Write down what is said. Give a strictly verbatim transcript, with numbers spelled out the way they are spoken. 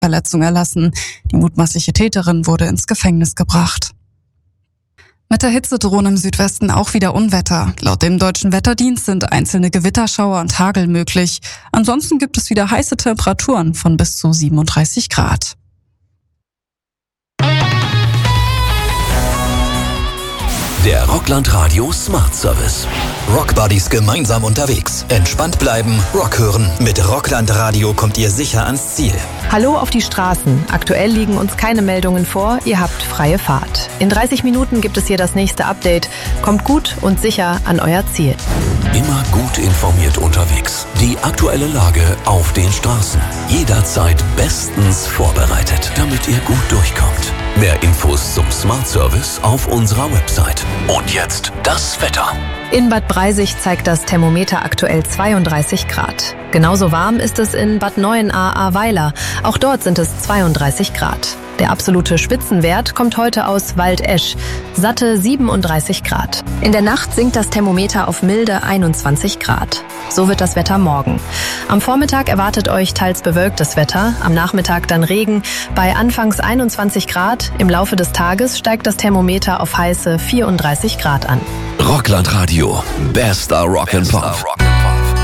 Verletzung erlassen. Die mutmaßliche Täterin wurde ins Gefängnis gebracht. Mit der Hitze drohen im Südwesten auch wieder Unwetter. Laut dem Deutschen Wetterdienst sind einzelne Gewitterschauer und Hagel möglich. Ansonsten gibt es wieder heiße Temperaturen von bis zu siebenunddreißig Grad. Der Rockland Radio Smart Service. Rockbuddies gemeinsam unterwegs. Entspannt bleiben, Rock hören. Mit Rockland Radio kommt ihr sicher ans Ziel. Hallo auf die Straßen. Aktuell liegen uns keine Meldungen vor. Ihr habt freie Fahrt. In dreißig Minuten gibt es hier das nächste Update. Kommt gut und sicher an euer Ziel. Immer gut informiert unterwegs. Die aktuelle Lage auf den Straßen. Jederzeit bestens vorbereitet, damit ihr gut durchkommt. Mehr Infos zum Smart Service auf unserer Website. Und jetzt das Wetter. In Bad Breisig zeigt das Thermometer aktuell zweiunddreißig Grad. Genauso warm ist es in Bad Neuenahr-Ahrweiler. Auch dort sind es zweiunddreißig Grad. Der absolute Spitzenwert kommt heute aus Waldesch, satte siebenunddreißig Grad. In der Nacht sinkt das Thermometer auf milde einundzwanzig Grad. So wird das Wetter morgen. Am Vormittag erwartet euch teils bewölktes Wetter, am Nachmittag dann Regen, bei anfangs einundzwanzig Grad. Im Laufe des Tages steigt das Thermometer auf heiße vierunddreißig Grad an. Rockland Radio, bester Rock and Pop.